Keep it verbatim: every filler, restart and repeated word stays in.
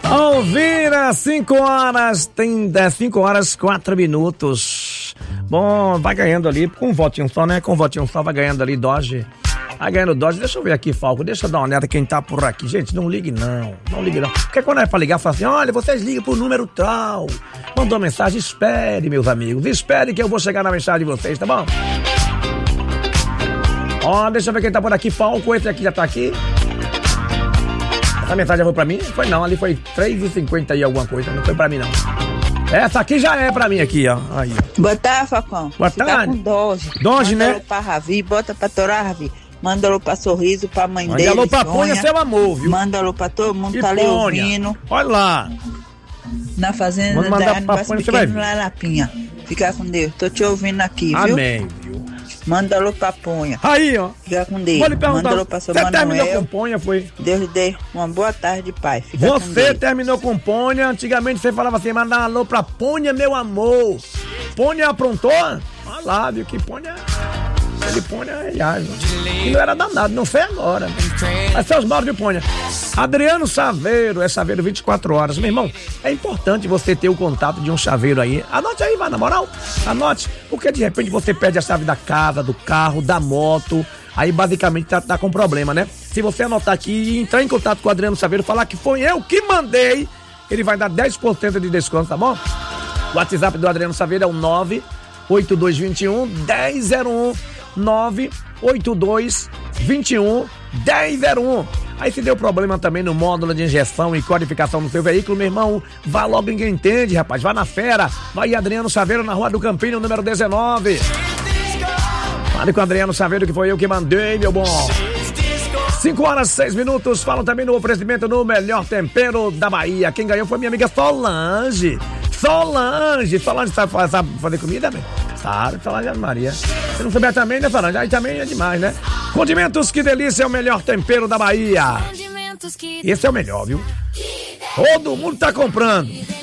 Alvira, cinco horas, tem cinco horas, quatro minutos. Bom, vai ganhando ali, com um votinho só, né? Com um votinho só, vai ganhando ali, Dodge. Vai ganhando Dodge. Deixa eu ver aqui, Falco, deixa eu dar uma olhada quem tá por aqui. Gente, não ligue não, não ligue não. Porque quando é pra ligar, fala assim, olha, vocês ligam pro número tal. Mandou uma mensagem, espere, meus amigos, espere que eu vou chegar na mensagem de vocês, tá bom? Ó, deixa eu ver quem tá por aqui, Falco, esse aqui já tá aqui. Essa mensagem já foi pra mim? Foi não, ali foi três e cinquenta e alguma coisa, não foi pra mim não. Essa aqui já é pra mim aqui, ó. Aí, ó. Boa tarde, Facão. Boa tarde. Com Doge. Doge, né? Manda pra Ravi, bota pra Torar Ravi. Manda alô pra Sorriso, pra mãe Manda dele. alô pra Ponha, seu amor, viu? Manda alô pra todo mundo, e tá ali Ponha. ouvindo. Olha lá. Na fazenda Manda mandar da pra Negócio Ponha, você vai Pequeno, ver. lá na Lapinha. Fica com Deus. Tô te ouvindo aqui, viu? Amém, viu? Manda alô pra Ponha. Aí, ó. Fica com Deus. Vou lhe perguntar, Manda alô pra seu você terminou Manuel. com Ponha, foi? Deus lhe dê uma boa tarde, pai. Fica com Você Deus. terminou com Ponha, antigamente você falava assim, manda um alô pra Ponha, meu amor. Ponha aprontou? Olha lá, viu, que Ponha... Ele Ponha, aliás, que não era danado, não foi agora. Mas seus maus de Ponha. Adriano Chaveiro, é Chaveiro vinte e quatro horas. Meu irmão, é importante você ter o contato de um chaveiro aí. Anote aí, vai, na moral. Anote, porque de repente você perde a chave da casa, do carro, da moto. Aí basicamente tá, tá com problema, né? Se você anotar aqui e entrar em contato com o Adriano Chaveiro, falar que foi eu que mandei, ele vai dar dez por cento de desconto, tá bom? O WhatsApp do Adriano Chaveiro é o nove oito dois dois um, um zero zero um. nove oito dois dois um, um zero zero um. Aí se deu problema também no módulo de injeção e codificação do seu veículo, meu irmão, vá logo, ninguém entende, rapaz. Vá na fera, vai Adriano Chaveiro na Rua do Campinho, número dezenove. Fale com o Adriano Chaveiro que foi eu que mandei, meu bom. cinco horas e seis minutos, falam também no oferecimento no melhor tempero da Bahia. Quem ganhou foi minha amiga Solange. Solange, Solange sabe, sabe fazer comida, bem? Sabe, Solange é Maria. Se não souber também, né, Solange? Aí também é demais, né? Condimentos, que delícia, é o melhor tempero da Bahia. Esse é o melhor, viu? Todo mundo tá comprando.